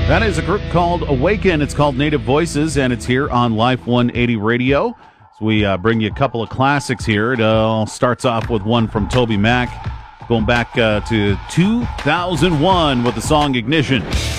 That is a group called Awaken. It's called Native Voices, and it's here on Life 180 Radio. So we bring you a couple of classics here. It all starts off with one from Toby Mac, going back to 2001 with the song Ignition.